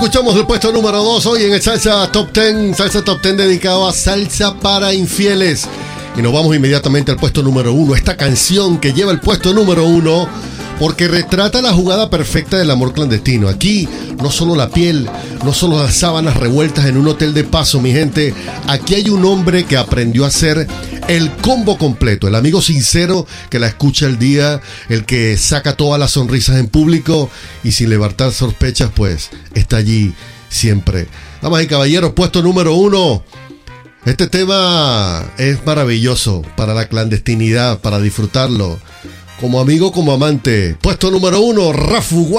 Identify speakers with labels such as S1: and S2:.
S1: escuchamos el puesto número 2 hoy en el Salsa Top 10. Salsa Top 10 dedicado a salsa para infieles. Y nos vamos inmediatamente al puesto número 1. Esta canción que lleva el puesto número 1 porque retrata la jugada perfecta del amor clandestino. Aquí no solo la piel, no solo las sábanas revueltas en un hotel de paso, mi gente. Aquí hay un hombre que aprendió a hacer el combo completo. El amigo sincero que la escucha al día, el que saca todas las sonrisas en público y sin levantar sospechas, pues está allí siempre. Damas y caballeros, puesto número 1. Este tema es maravilloso para la clandestinidad, para disfrutarlo. Como amigo, como amante. Puesto número 1, Rafu.